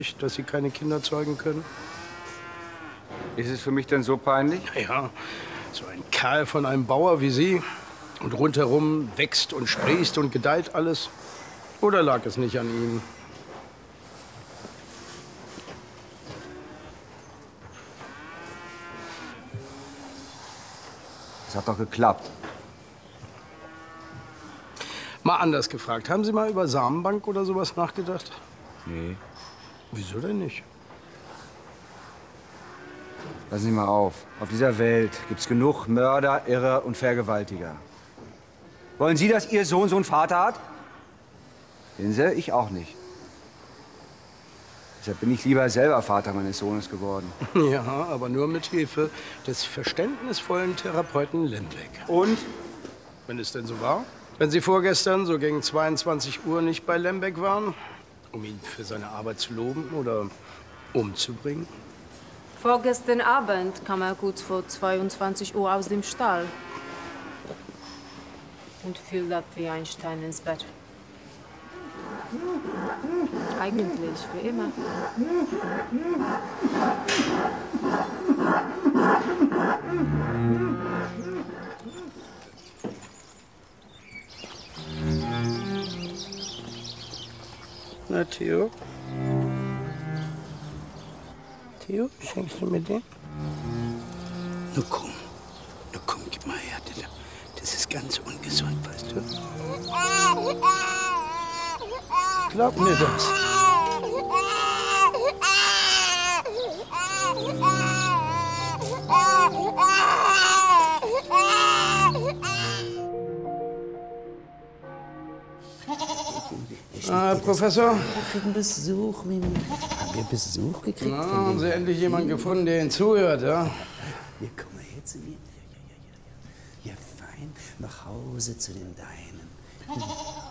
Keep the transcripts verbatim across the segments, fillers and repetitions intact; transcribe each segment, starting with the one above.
dass Sie keine Kinder zeugen können? Ist es für mich denn so peinlich? Ja, so ein Kerl von einem Bauer wie Sie und rundherum wächst und sprießt und gedeiht alles. Oder lag es nicht an Ihnen? Es hat doch geklappt. Mal anders gefragt. Haben Sie mal über Samenbank oder sowas nachgedacht? Nee. Wieso denn nicht? Passen Sie mal auf. Auf dieser Welt gibt's genug Mörder, Irrer und Vergewaltiger. Wollen Sie, dass Ihr Sohn so einen Vater hat? Den Sie? Ich auch nicht. Deshalb bin ich lieber selber Vater meines Sohnes geworden. Ja, aber nur mit Hilfe des verständnisvollen Therapeuten Lembeck. Und? Wenn es denn so war? Wenn Sie vorgestern so gegen zweiundzwanzig Uhr nicht bei Lembeck waren, um ihn für seine Arbeit zu loben oder umzubringen? Vorgestern Abend kam er kurz vor zweiundzwanzig Uhr aus dem Stall und fiel ab wie ein Stein ins Bett. Eigentlich wie immer. Na, Theo? Theo, schenkst du mir den? Na komm, na komm, gib mal her. Das ist ganz ungesund, weißt du? Glaub mir das. Ah, Professor? Wir kriegen Besuch, Mimi. Haben wir Besuch gekriegt? Na, haben Sie endlich jemanden gefunden, der Ihnen zuhört, ja? Hier, komm mal her zu mir. Ja, ja, ja, ja. Ja, fein. Nach Hause zu den Deinen.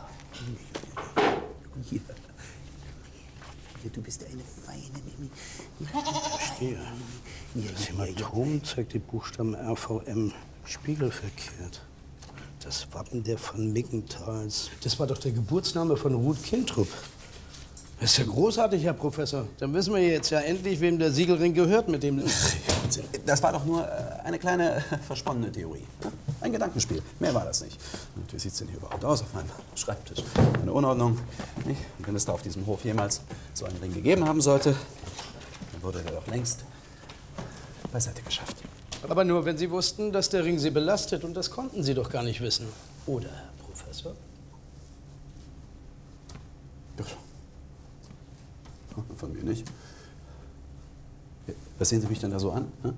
Hier. Hier, du bist eine feine Mimi. Ja, Verstehe. Ja, Das ja, ja, Hämatom zeigt die Buchstaben R V M spiegelverkehrt. Das Wappen der von Miggentals. Das war doch der Geburtsname von Ruth Kintrup. Das ist ja großartig, Herr Professor. Dann wissen wir jetzt ja endlich, wem der Siegelring gehört mit dem... Das war doch nur eine kleine versponnene Theorie. Ein Gedankenspiel. Mehr war das nicht. Und wie sieht es denn hier überhaupt aus auf meinem Schreibtisch? Eine Unordnung. Und wenn es da auf diesem Hof jemals so einen Ring gegeben haben sollte, dann wurde der doch längst beiseite geschafft. Aber nur, wenn Sie wussten, dass der Ring Sie belastet. Und das konnten Sie doch gar nicht wissen. Oder, Herr Professor? Doch. Von mir nicht. Was sehen Sie mich denn da so an? Ne?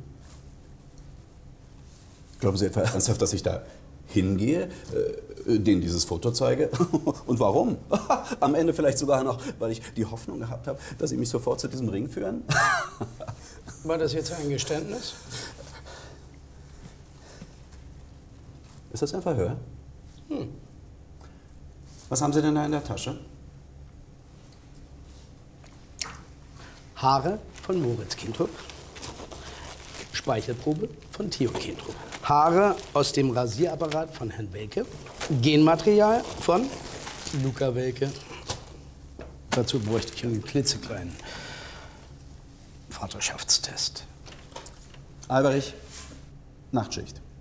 Glauben Sie etwa ernsthaft, dass ich da hingehe, äh, denen dieses Foto zeige? Und warum? Am Ende vielleicht sogar noch, weil ich die Hoffnung gehabt habe, dass Sie mich sofort zu diesem Ring führen? War das jetzt ein Geständnis? Ist das ein Verhör? Hm. Was haben Sie denn da in der Tasche? Haare von Moritz Kintrup. Speichelprobe von Theo Kintrup. Haare aus dem Rasierapparat von Herrn Welke. Genmaterial von Luca Welke. Dazu bräuchte ich einen klitzekleinen Vaterschaftstest. Alberich, Nachtschicht.